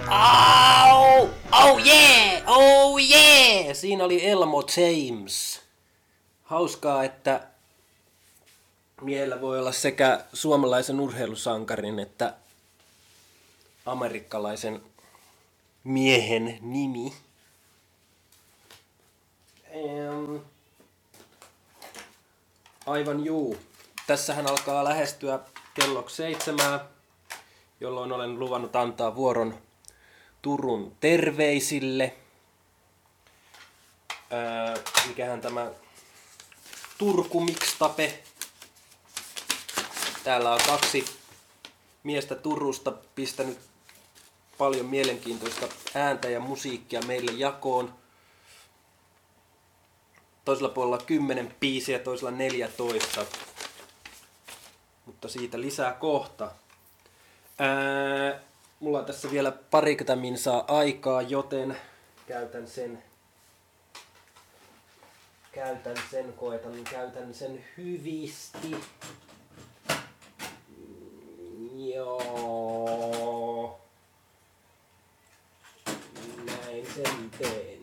Au! Oh yeah! Oh yeah! Siinä oli Elmo James. Hauskaa, että miehellä voi olla sekä suomalaisen urheilusankarin että amerikkalaisen miehen nimi. Aivan juu. Tässähän alkaa lähestyä kello 7, jolloin olen luvannut antaa vuoron Turun terveisille. Mikähän tämä Turku Mixtape. Täällä on 2 miestä Turusta pistänyt paljon mielenkiintoista ääntä ja musiikkia meille jakoon. Toisella puolella 10 biisiä, toisella 14. Mutta siitä lisää kohta. Mulla on tässä vielä parikymmentä minsaa aikaa, joten käytän sen hyvisti. Joo. Näin sen teen.